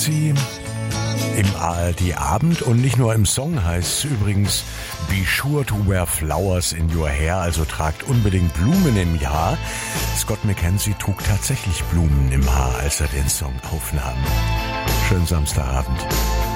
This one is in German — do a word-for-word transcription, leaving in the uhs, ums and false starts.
McKenzie im A R D Abend und nicht nur im Song heißt es übrigens Be sure to wear flowers in your hair, also tragt unbedingt Blumen im Haar. Scott McKenzie trug tatsächlich Blumen im Haar, als er den Song aufnahm. Schönen Samstagabend.